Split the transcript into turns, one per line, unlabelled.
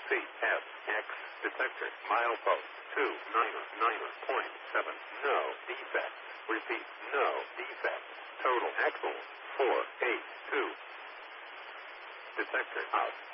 CSX detector. Milepost 299.7. No defects. Repeat, no defects. Total axle 482. Detector out.